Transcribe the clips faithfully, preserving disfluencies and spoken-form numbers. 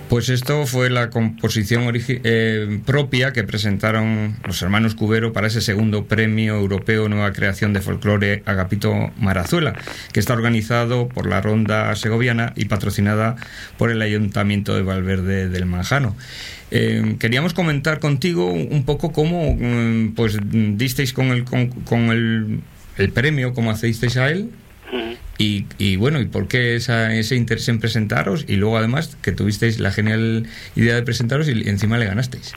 Pues esto fue la composición origi- eh, propia que presentaron los hermanos Cubero para ese segundo premio europeo Nueva Creación de Folclore Agapito Marazuela, que está organizado por la Ronda Segoviana y patrocinada por el Ayuntamiento de Valverde del Manjano. Eh, queríamos comentar contigo un poco cómo mm, pues disteis con el con, con el, el premio, cómo hacéis a él. Y, y bueno, y por qué esa, ese interés en presentaros, y luego además que tuvisteis la genial idea de presentaros y encima le ganasteis.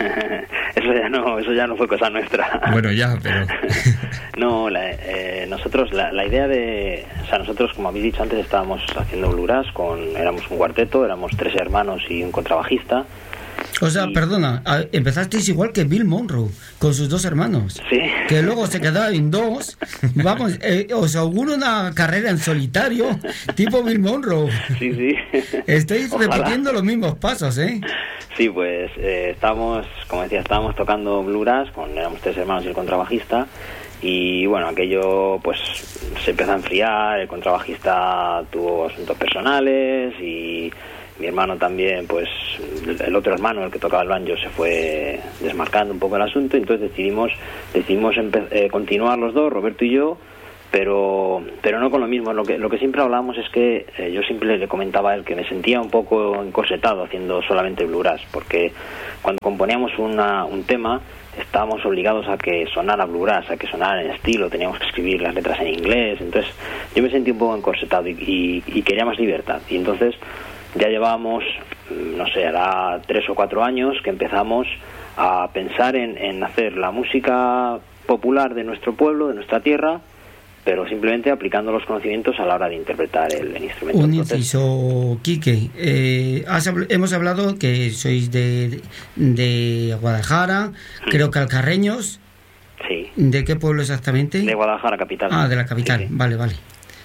Eso ya no, eso ya no fue cosa nuestra. Bueno, ya, pero... No, la, eh, nosotros, la, la idea de... O sea, nosotros, como habéis dicho antes, estábamos haciendo bluegrass, con, éramos un cuarteto, éramos tres hermanos y un contrabajista. O sea, y... perdona, empezasteis igual que Bill Monroe, con sus dos hermanos. Sí. Que luego se quedaron en dos. Vamos, eh, os auguro una carrera en solitario, tipo Bill Monroe. Sí, sí. Estáis Ojalá. repitiendo los mismos pasos, ¿eh? Sí, pues eh, estábamos, como decía, estábamos tocando bluegrass, con, éramos tres hermanos y el contrabajista. Y bueno, aquello pues se empezó a enfriar, el contrabajista tuvo asuntos personales y... Mi hermano también, pues el otro hermano, el que tocaba el banjo, se fue desmarcando un poco el asunto, entonces decidimos decidimos empe- eh, continuar los dos, Roberto y yo, pero pero no con lo mismo. Lo que lo que siempre hablábamos es que eh, yo siempre le comentaba a él que me sentía un poco encorsetado haciendo solamente bluegrass, porque cuando componíamos una, un tema estábamos obligados a que sonara bluegrass, a que sonara en estilo, teníamos que escribir las letras en inglés, entonces yo me sentí un poco encorsetado y, y, y quería más libertad, y entonces ya llevábamos, no sé, hará tres o cuatro años que empezamos a pensar en, en hacer la música popular de nuestro pueblo, de nuestra tierra, pero simplemente aplicando los conocimientos a la hora de interpretar el, el instrumento. Un Entonces, inciso, Quique. Eh, has habl- hemos hablado que sois de, de Guadalajara, creo que alcarreños. sí. ¿De qué pueblo exactamente? De Guadalajara capital. Ah, de la capital. Sí, sí. Vale, vale.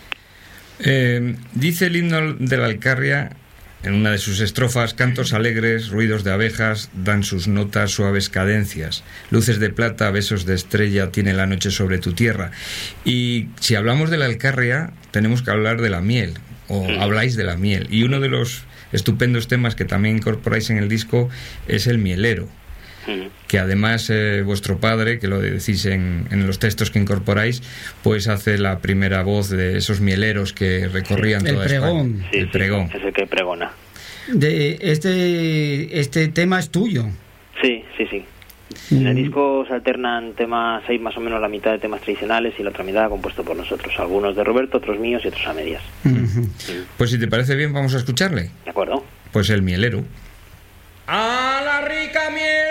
Eh, dice el himno de la Alcarria en una de sus estrofas: cantos alegres, ruidos de abejas, dan sus notas suaves cadencias, luces de plata, besos de estrella, tiene la noche sobre tu tierra. Y si hablamos de la Alcarria, tenemos que hablar de la miel, o Sí. habláis de la miel, y uno de los estupendos temas que también incorporáis en el disco es el mielero, Mm. que además eh, vuestro padre, que lo decís en, en los textos que incorporáis, pues hace la primera voz de esos mieleros que recorrían Sí. toda El pregón. España. Sí, El sí, pregón. es el que pregona. De este este tema es tuyo. Sí, sí, sí. En el disco se alternan temas, hay más o menos la mitad de temas tradicionales y la otra mitad compuesto por nosotros. Algunos de Roberto, otros míos y otros a medias. Ujú. Pues si te parece bien, vamos a escucharle. ¿De acuerdo? Pues el mielero. A la rica miel